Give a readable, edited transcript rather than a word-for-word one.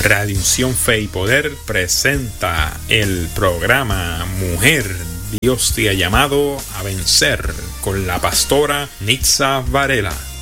Radio Unción Fe y Poder presenta el programa Mujer, Dios te ha llamado a vencer, con la pastora Nitza Varela.